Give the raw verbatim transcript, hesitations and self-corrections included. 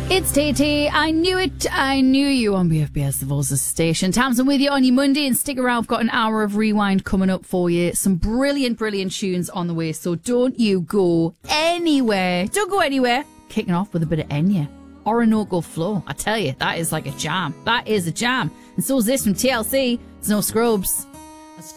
It's T T. I knew it. I knew you on B F B S, the Voices station. Tamsin with you on your Monday, and stick around. I've got an hour of rewind coming up for you. Some brilliant, brilliant tunes on the way, so don't you go anywhere. Don't go anywhere. Kicking off with a bit of Enya. Orinoco Flow. I tell you, that is like a jam. That is a jam. And so is this from T L C. It's no Scrubs.